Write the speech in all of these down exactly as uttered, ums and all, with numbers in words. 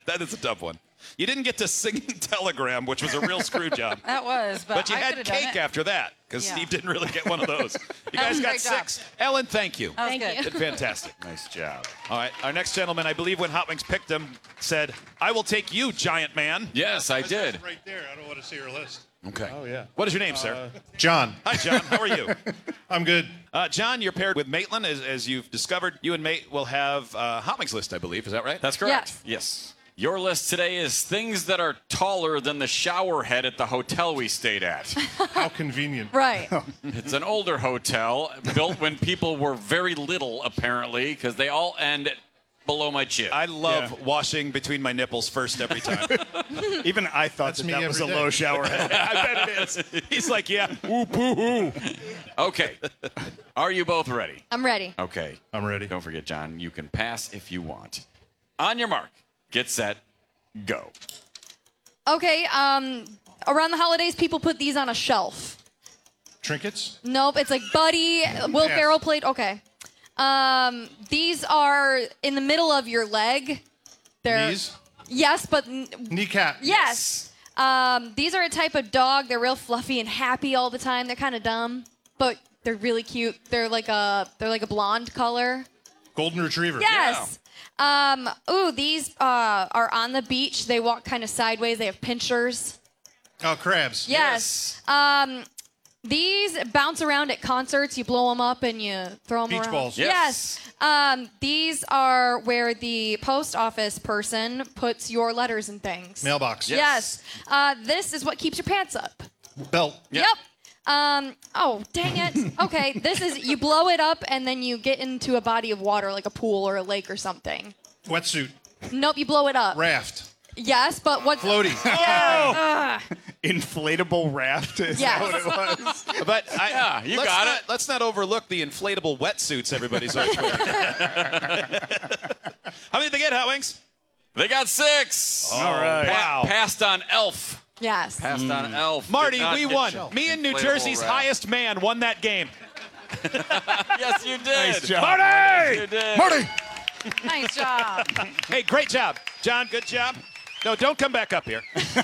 That is a tough one. You didn't get to Singing Telegram, which was a real screw job. That was, but, But you I had cake after that, because Yeah. Steve didn't really get one of those. You That was guys a got great job. six. Ellen, thank you. That was Thank good. you. Did fantastic. Nice job. All right, our next gentleman, I believe when Hot Wings picked him, said, I will take you, giant man. Yes, I did. Right there. I don't want to see her list. Okay. Oh, yeah. What is your name, sir? John. Hi, John. How are you? I'm good. Uh, John, you're paired with Maitland. As, as you've discovered, you and Mate will have uh, Hot Wings list, I believe. Is that right? That's correct. Yes. Yes. Your list today is things that are taller than the shower head at the hotel we stayed at. How convenient. Right. It's an older hotel built when people were very little, apparently, because they all end below my chin. I love Yeah. washing between my nipples first every time. Even I thought That's that, me that was a every day. low shower head. I bet it is. He's like, yeah, ooh, poo, hoo. Okay. Are you both ready? I'm ready. Okay. I'm ready. Don't forget, John, you can pass if you want. On your mark, get set, go. Okay, um, around the holidays, people put these on a shelf. Trinkets? Nope, it's like Buddy, Will Pass. Ferrell played. Okay. Um, these are in the middle of your leg. They're, Knees? Yes, but n- Kneecap? yes. Um, these are a type of dog. They're real fluffy and happy all the time. They're kind of dumb, but they're really cute. They're like a they're like a blonde color. Golden Retriever? Yes. Um, ooh, these uh, are on the beach. They walk kind of sideways. They have pinchers. Oh, crabs. Yes. Um, these bounce around at concerts. You blow them up and you throw them Beach around. balls. Yes. Yes. Um, these are where the post office person puts your letters and things. Mailbox. Yes. Uh, this is what keeps your pants up. Belt. Yep. Um, oh, dang it. Okay, this is, you blow it up and then you get into a body of water like a pool or a lake or something. Wetsuit. Nope, you blow it up. Raft. Yes, but what? Floaty. Yeah. Uh, Inflatable raft. Is Yes. that what it was? But I, Yeah, you let's got not, it. Let's not overlook the inflatable wetsuits everybody's always wearing. How many did they get, Hot Wings? They got six. All right. Pa- passed on Elf. yes. Passed on Elf. Marty, Did not we get won. Shelf. Me and New Inflatable Jersey's raft. highest man won that game. Yes, you did. Nice job. Marty! You did. Marty! Nice job. Hey, great job. John, good job. No, don't come back up here.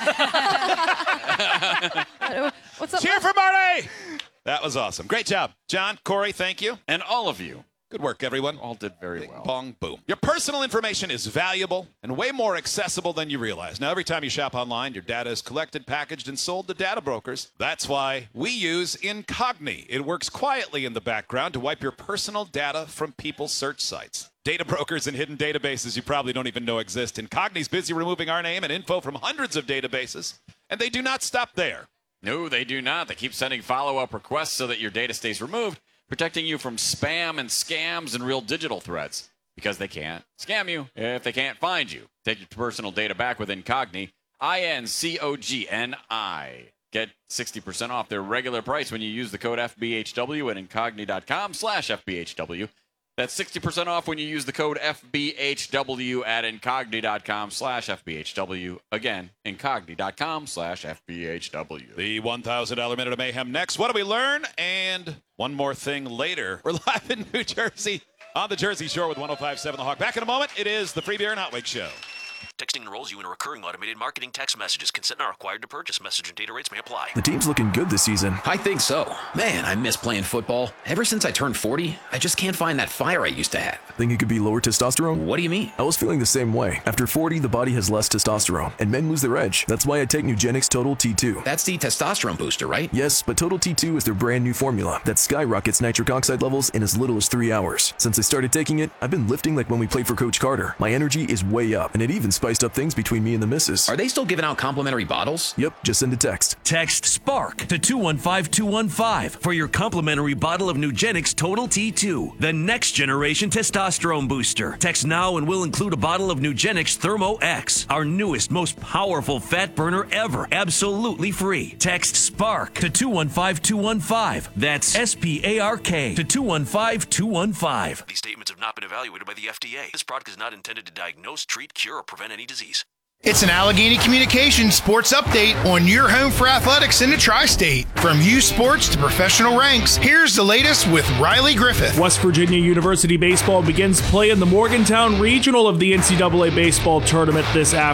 What's up? Cheer for Marty! That was awesome. Great job. John, Corey, thank you. And all of you Good work, everyone. all did very Bing, well. bong, boom. Your personal information is valuable and way more accessible than you realize. Now, every time you shop online, your data is collected, packaged, and sold to data brokers. That's why we use Incogni. It works quietly in the background to wipe your personal data from people's search sites. Data brokers and hidden databases you probably don't even know exist. Incogni's busy removing our name and info from hundreds of databases, and they do not stop there. No, they do not. They keep sending follow-up requests so that your data stays removed, protecting you from spam and scams and real digital threats. Because they can't scam you if they can't find you. Take your personal data back with Incogni. I N C O G N I. Get sixty percent off their regular price when you use the code F B H W at Incogni.com slash FBHW. That's sixty percent off when you use the code F B H W at Incogni.com slash FBHW. Again, Incogni.com slash FBHW. The one thousand dollars Minute of Mayhem next. What do we learn? And one more thing later. We're live in New Jersey on the Jersey Shore with one oh five point seven The Hawk. Back in a moment. It is the Free Beer and Hot Wings Show. Texting enrolls you in a recurring automated marketing text messages. Consent not required to purchase. Message and data rates may apply. The team's looking good this season. I think so. Man, I miss playing football. Ever since I turned forty, I just can't find that fire I used to have. Think it could be lower testosterone? What do you mean? I was feeling the same way. After forty, the body has less testosterone, and men lose their edge. That's why I take Nugenix Total T two. That's the testosterone booster, right? Yes, but Total T two is their brand new formula that skyrockets nitric oxide levels in as little as three hours. Since I started taking it, I've been lifting like when we played for Coach Carter. My energy is way up, and it even spiced up things between me and the missus. Are they still giving out complimentary bottles? Yep, just send a text. Text SPARK to two one five two one five for your complimentary bottle of Nugenix Total T two, the next generation testosterone booster. Text now and we'll include a bottle of Nugenix Thermo X, our newest, most powerful fat burner ever, absolutely free. Text SPARK to two one five two one five. That's S P A R K to two one five two one five. These statements have not been evaluated by the F D A. This product is not intended to diagnose, treat, cure, or prevent any disease. It's an Allegheny Communications sports update on your home for athletics in the tri-state. From youth sports to professional ranks, here's the latest with Riley Griffith. West Virginia University baseball begins play in the Morgantown Regional of the N C double A baseball tournament this afternoon.